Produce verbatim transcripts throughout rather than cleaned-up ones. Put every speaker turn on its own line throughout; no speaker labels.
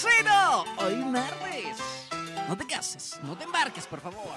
vecino! Hoy martes. No te cases, no te embarques, por favor.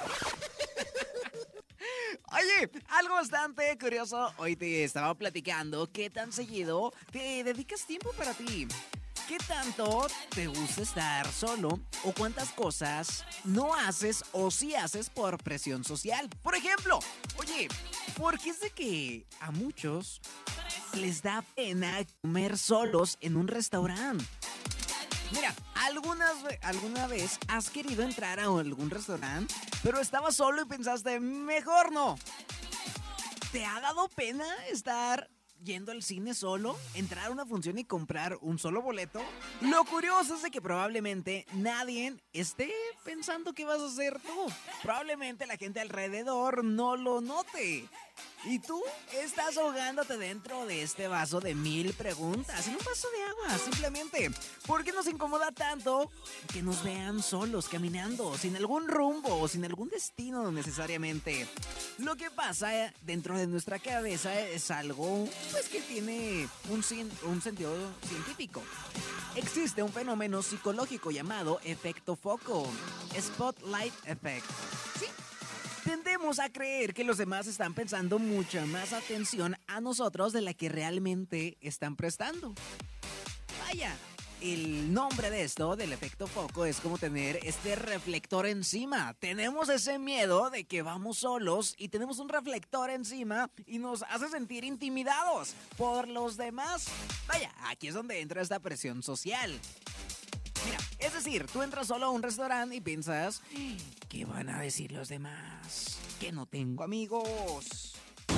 Oye, algo bastante curioso. Hoy te estaba platicando qué tan seguido te dedicas tiempo para ti. ¿Qué tanto te gusta estar solo? ¿O cuántas cosas no haces o sí haces por presión social? Por ejemplo, oye, ¿por qué es de que a muchos les da pena comer solos en un restaurante? Mira, algunas, alguna vez has querido entrar a algún restaurante, pero estabas solo y pensaste, mejor no. ¿Te ha dado pena estar yendo al cine solo, entrar a una función y comprar un solo boleto? Lo curioso es de que probablemente nadie esté pensando qué vas a hacer tú. Probablemente la gente alrededor no lo note. Y tú estás ahogándote dentro de este vaso de mil preguntas, en un vaso de agua, simplemente. ¿Por qué nos incomoda tanto que nos vean solos, caminando, sin algún rumbo, sin algún destino necesariamente? Lo que pasa dentro de nuestra cabeza es algo, pues, que tiene un, un sentido científico. Existe un fenómeno psicológico llamado efecto foco, Spotlight Effect. ¿Sí? Tendemos a creer que los demás están prestando mucha más atención a nosotros de la que realmente están prestando. Vaya, el nombre de esto, del efecto foco, es como tener este reflector encima. Tenemos ese miedo de que vamos solos y tenemos un reflector encima y nos hace sentir intimidados por los demás. Vaya, aquí es donde entra esta presión social. Mira, es decir, tú entras solo a un restaurante y piensas, ¿qué van a decir los demás? Que no tengo amigos.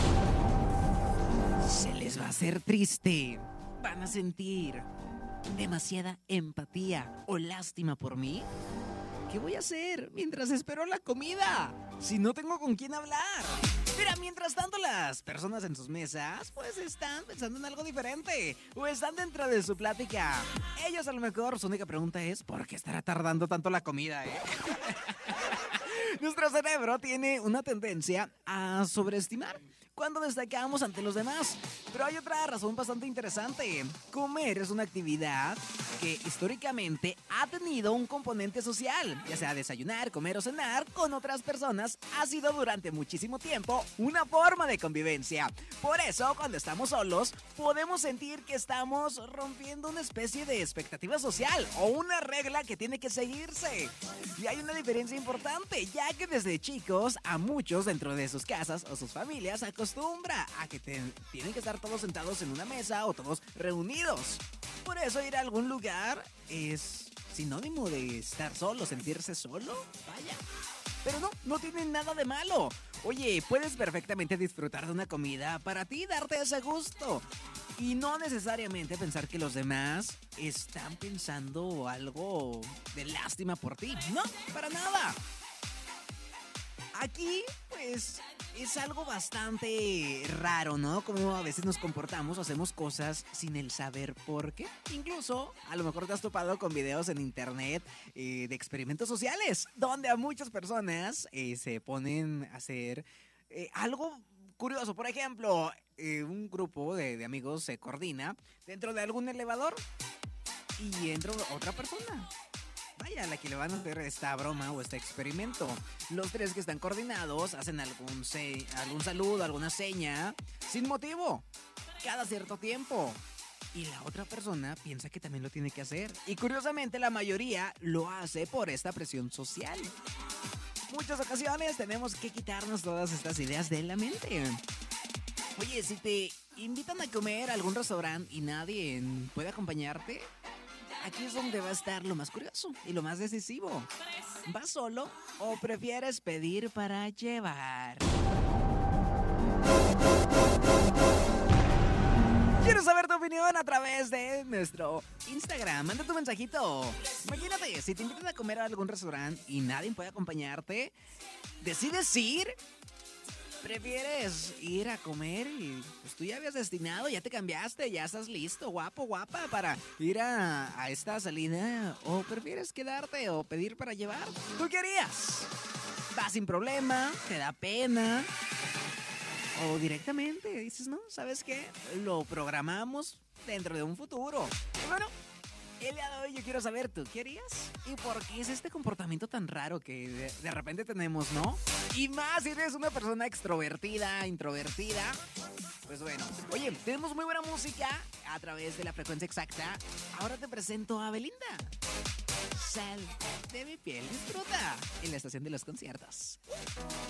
Se les va a hacer triste. Van a sentir demasiada empatía o lástima por mí. ¿Qué voy a hacer mientras espero la comida? Si no tengo con quién hablar. Mira, mientras tanto las personas en sus mesas pues están pensando en algo diferente o están dentro de su plática. Ellos a lo mejor su única pregunta es ¿por qué estará tardando tanto la comida, eh? Nuestro cerebro tiene una tendencia a sobreestimar cuando destacamos ante los demás. Pero hay otra razón bastante interesante. Comer es una actividad que históricamente ha tenido un componente social. Ya sea desayunar, comer o cenar con otras personas, ha sido durante muchísimo tiempo una forma de convivencia. Por eso, cuando estamos solos, podemos sentir que estamos rompiendo una especie de expectativa social o una regla que tiene que seguirse. Y hay una diferencia importante, ya que desde chicos a muchos dentro de sus casas o sus familias acostumbra a que te, tienen que estar todos sentados en una mesa o todos reunidos. Por eso ir a algún lugar es sinónimo de estar solo, sentirse solo, vaya. Pero no, no tiene nada de malo. Oye, puedes perfectamente disfrutar de una comida para ti, darte ese gusto. Y no necesariamente pensar que los demás están pensando algo de lástima por ti. No, para nada. Aquí, pues, es algo bastante raro, ¿no? Como a veces nos comportamos o hacemos cosas sin el saber por qué. Incluso, a lo mejor te has topado con videos en internet eh, de experimentos sociales, donde a muchas personas eh, se ponen a hacer eh, algo curioso. Por ejemplo, eh, un grupo de, de amigos se coordina dentro de algún elevador y entra otra persona. Vaya, a la que le van a hacer esta broma o este experimento. Los tres que están coordinados hacen algún, se algún saludo, alguna seña, sin motivo, cada cierto tiempo. Y la otra persona piensa que también lo tiene que hacer. Y curiosamente la mayoría lo hace por esta presión social. Muchas ocasiones tenemos que quitarnos todas estas ideas de la mente. Oye, si te invitan a comer a algún restaurante y nadie puede acompañarte, aquí es donde va a estar lo más curioso y lo más decisivo. ¿Vas solo o prefieres pedir para llevar? Quiero saber tu opinión a través de nuestro Instagram. Manda tu mensajito. Imagínate, si te invitan a comer a algún restaurante y nadie puede acompañarte, ¿decides ir? ¿Prefieres ir a comer y pues tú ya habías destinado, ya te cambiaste, ya estás listo, guapo, guapa, para ir a, a esta salida? ¿O prefieres quedarte o pedir para llevar? ¿Tú qué harías? ¿Vas sin problema? ¿Te da pena? ¿O directamente dices, no, ¿sabes qué? Lo programamos dentro de un futuro. Y bueno, El día de hoy yo quiero saber, ¿tú qué harías? ¿Y por qué es este comportamiento tan raro que de, de repente tenemos, no? Y más si eres una persona extrovertida, introvertida. Pues bueno, oye, tenemos muy buena música a través de la frecuencia exacta. Ahora te presento a Belinda. Sal de mi piel, disfruta en la estación de los conciertos.